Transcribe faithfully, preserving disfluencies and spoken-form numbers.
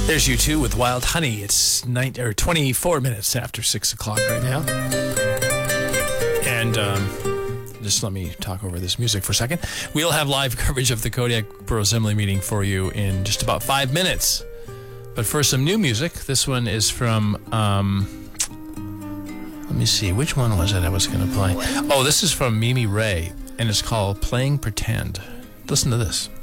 There's U two with Wild Honey. It's nine, or twenty-four minutes after six o'clock right now. And um, just let me talk over this music for a second. We'll have live coverage of the Kodiak Borough Assembly meeting for you in just about five minutes. But for some new music, this one is from, um, let me see, which one was it I was going to play? Oh, this is from Mimi Ray, and it's called Playing Pretend. Listen to this.